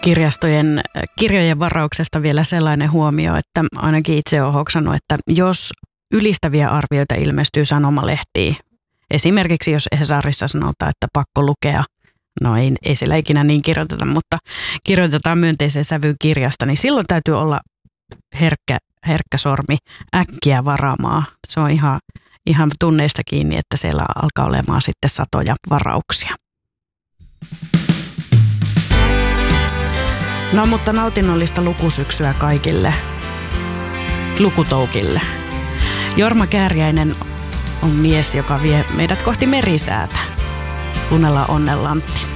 kirjojen varauksesta vielä sellainen huomio, että ainakin itse olen hoksannut, että jos ylistäviä arvioita ilmestyy sanomalehtiin, esimerkiksi jos Hesarissa sanotaan, että pakko lukea, no ei siellä ikinä niin kirjoiteta, mutta kirjoitetaan myönteiseen sävyyn kirjasta, niin silloin täytyy olla herkkä sormi äkkiä varaamaan. Se on ihan tunneista kiinni, että siellä alkaa olemaan sitten satoja varauksia. No mutta nautinnollista lukusyksyä kaikille lukutoukille. Jorma Kääriäinen on mies, joka vie meidät kohti merisäätä. Kuunnellaan Onnen Lantti.